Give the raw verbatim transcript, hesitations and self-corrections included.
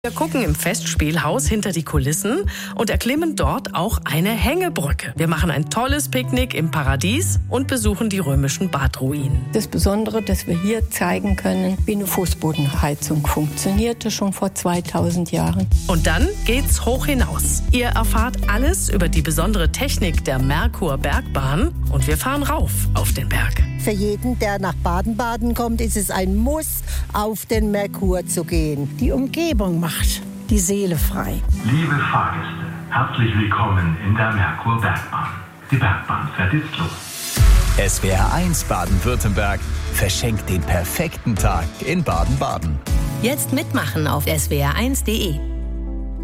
Wir gucken im Festspielhaus hinter die Kulissen und erklimmen dort auch eine Hängebrücke. Wir machen ein tolles Picknick im Paradies und besuchen die römischen Badruinen. Das Besondere, dass wir hier zeigen können, wie eine Fußbodenheizung funktionierte schon vor zweitausend Jahren. Und dann geht's hoch hinaus. Ihr erfahrt alles über die besondere Technik der Merkur-Bergbahn und wir fahren rauf auf den Berg. Für jeden, der nach Baden-Baden kommt, ist es ein Muss, auf den Merkur zu gehen. Die Umgebung macht die Seele frei. Liebe Fahrgäste, herzlich willkommen in der Merkur-Bergbahn. Die Bergbahn fährt jetzt los. S W R eins Baden-Württemberg verschenkt den perfekten Tag in Baden-Baden. Jetzt mitmachen auf S W R eins punkt de.